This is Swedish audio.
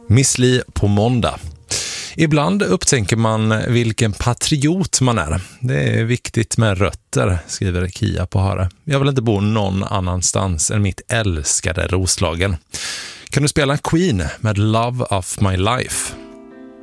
Miss Li på måndag. Ibland upptänker man vilken patriot man är. Det är viktigt med rötter, skriver Kia på Hare. Jag vill inte bo någon annanstans än mitt älskade Roslagen. Kan du spela Queen med Love of My Life?